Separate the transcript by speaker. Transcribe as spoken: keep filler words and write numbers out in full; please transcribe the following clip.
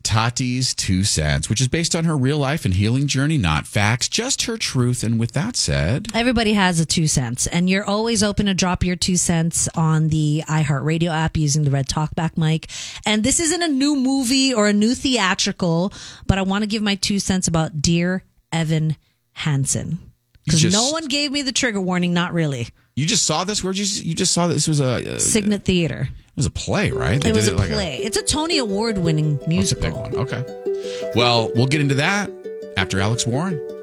Speaker 1: Tati's Two Cents, which is based on her real life and healing journey, not facts, just her truth. And with that said,
Speaker 2: everybody has a two cents, and you're always open to drop your two cents on the iHeartRadio app using the red talkback mic. And this isn't a new movie or a new theatrical, but I want to give my two cents about Dear Evan Hansen. Because no one gave me the trigger warning, not really.
Speaker 1: You just saw this? Where'd you, you just saw this was a... a
Speaker 2: Signet Theater.
Speaker 1: It was a play, right? They
Speaker 2: it was
Speaker 1: did
Speaker 2: a
Speaker 1: it like
Speaker 2: play. A, it's a Tony Award winning musical.
Speaker 1: That's a big one. Okay. Well, we'll get into that after Alex Warren.